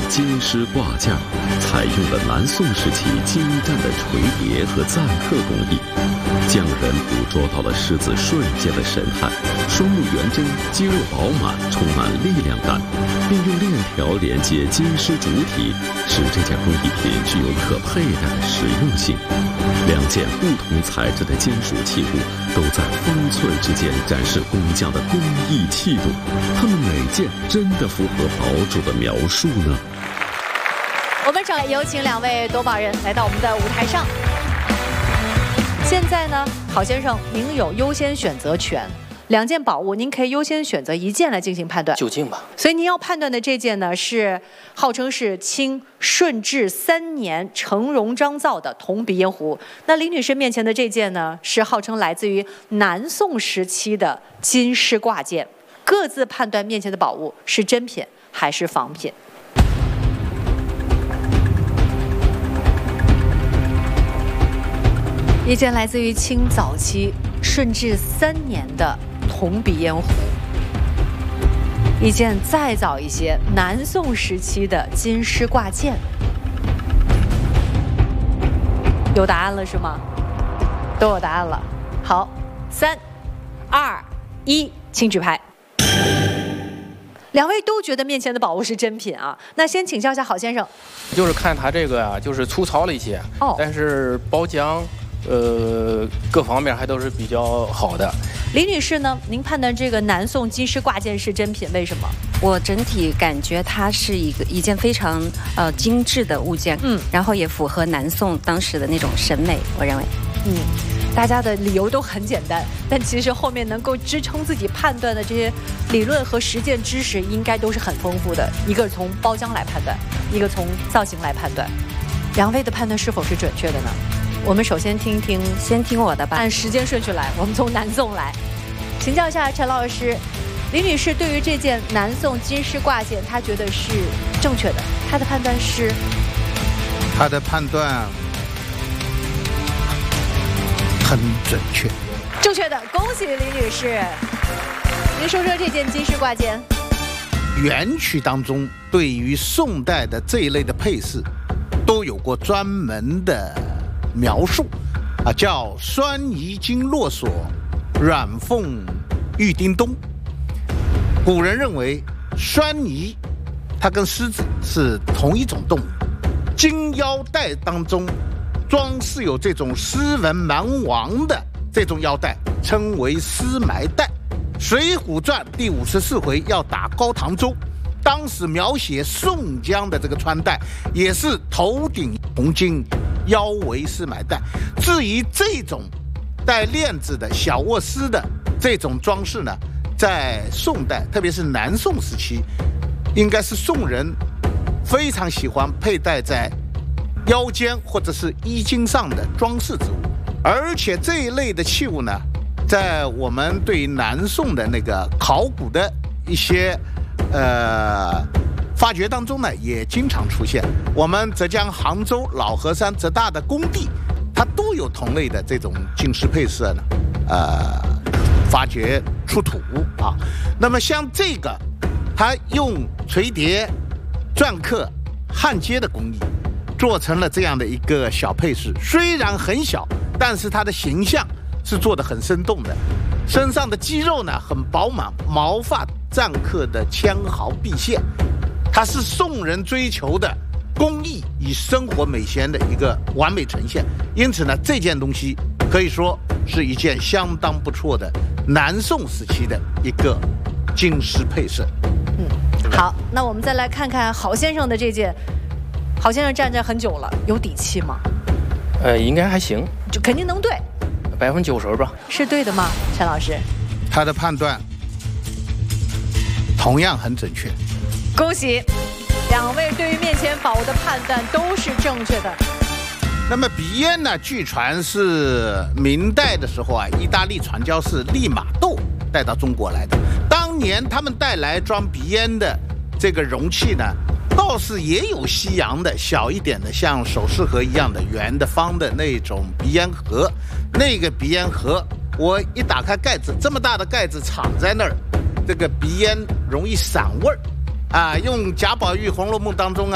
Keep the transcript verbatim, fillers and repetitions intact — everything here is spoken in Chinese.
金狮挂件，采用了南宋时期精湛的垂叠和錾刻工艺，匠人捕捉到了狮子瞬间的神态，双目圆睁，肌肉饱满，充满力量感，并用链条连接金狮主体，使这件工艺品具有可佩戴的实用性。两件不同材质的金属器物都在方寸之间展示工匠的工艺气度，他们哪件真的符合堡主的描述呢？ 我们掌有请两位夺宝人来到我们的舞台上。现在呢，郝先生，您有优先选择权。两件宝物，您可以优先选择一件来进行判断。 就近吧。 所以您要判断的这件呢，是号称是清顺治三年成荣章造的铜鼻烟壶。那李女士面前的这件呢，是号称来自于南宋时期的金狮挂件。各自判断面前的宝物是真品还是仿品。一件来自于清早期顺治三年的铜鼻烟壶，一件再早一些南宋时期的金狮挂件。有答案了是吗？都有答案了。好，三、二、一，请举牌。两位都觉得面前的宝物是真品啊，那先请教一下郝先生。 就是看它这个啊，就是粗糙了一些， 哦， 但是包浆，呃，各方面还都是比较好的。 李女士呢？您判断这个南宋金狮挂件是真品，为什么？ 我整体感觉它是一个一件非常呃精致的物件，嗯，然后也符合南宋当时的那种审美，我认为， 嗯。大家的理由都很简单，但其实后面能够支撑自己判断的这些理论和实践知识，应该都是很丰富的。一个从包浆来判断，一个从造型来判断。两位的判断是否是准确的呢？我们首先听一听， 先听我的吧。 按时间顺序来，我们从南宋来，请教一下陈老师，李女士对于这件南宋金狮挂件，她觉得是正确的，她的判断是？ 她的判断很准确， 正确的，恭喜李女士。您说说这件金狮挂件。 元曲当中对于宋代的这一类的配饰，都有过专门的描述，啊，叫栓夷金络锁，软凤玉钉冬。古人认为栓夷它跟狮子是同一种动物，金腰带当中装饰有这种狮文蛮王的这种腰带，称为狮埋带。《水浒传》第五十四回要打高唐州，当时描写宋江的这个穿戴，也是头顶红巾，腰围狮埋带。至于这种带链子的小卧狮的这种装饰呢，在宋代，特别是南宋时期，应该是宋人非常喜欢佩戴在腰间或者是衣襟上的装饰之物。而且这一类的器物呢，在我们对南宋的那个考古的一些呃发掘当中呢，也经常出现。我们浙江杭州老河山浙大的工地，它都有同类的这种金狮配饰呢，呃，发掘出土啊。那么像这个，它用垂叠、篆刻、焊接的工艺，做成了这样的一个小配饰，虽然很小，但是它的形象是做得很生动的。身上的肌肉呢很饱满，毛发篆刻的纤毫毕现，它是宋人追求的工艺与生活美学的一个完美呈现。因此呢，这件东西可以说是一件相当不错的南宋时期的一个金狮配饰。 嗯，好，那我们再来看看郝先生的这件。郝先生站着很久了，有底气吗？ 呃，应该还行， 就肯定能对， 百分之九十吧。 是对的吗，陈老师？ 他的判断同样很准确。 恭喜两位对于面前宝物的判断都是正确的。 那么鼻烟呢，据传是明代的时候啊，意大利传教士利玛窦带到中国来的。当年他们带来装鼻烟的这个容器呢，倒是也有西洋的小一点的，像首饰盒一样的圆的方的那种鼻烟盒。那个鼻烟盒，我一打开盖子，这么大的盖子敞在那儿，这个鼻烟容易散味儿啊。用贾宝玉《红楼梦》当中啊。